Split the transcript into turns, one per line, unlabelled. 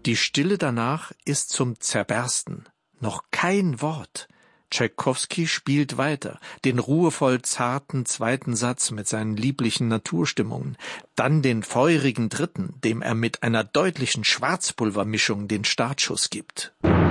Die Stille danach ist zum Zerbersten. Noch kein Wort. Tschaikowski spielt weiter, den ruhevoll zarten zweiten Satz mit seinen lieblichen Naturstimmungen, dann den feurigen dritten, dem er mit einer deutlichen Schwarzpulvermischung den Startschuss gibt.